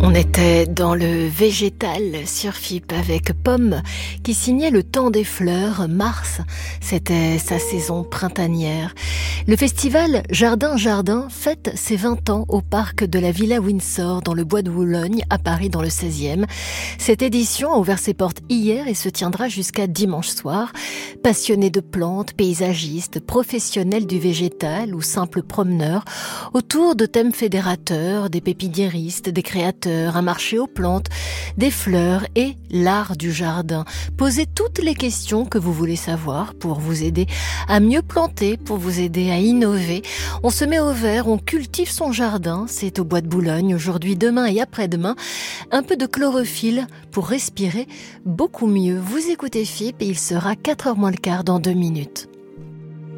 On était dans le végétal sur FIP avec Pomme qui signait le temps des fleurs. Mars, c'était sa saison printanière. Le festival Jardin fête ses 20 ans au parc de la Villa Windsor dans le bois de Boulogne à Paris dans le 16e. Cette édition a ouvert ses portes hier et se tiendra jusqu'à dimanche soir. Passionnés de plantes, paysagistes, professionnels du végétal ou simples promeneurs, autour de thèmes fédérateurs, des pépiniéristes, des créateurs, un marché aux plantes, des fleurs et l'art du jardin. Posez toutes les questions que vous voulez savoir pour vous aider à mieux planter, pour vous aider à innover. On se met au vert, on cultive son jardin. C'est au bois de Boulogne aujourd'hui, demain et après-demain. Un peu de chlorophylle pour respirer beaucoup mieux. Vous écoutez FIP et il sera 4h moins le quart dans 2 minutes.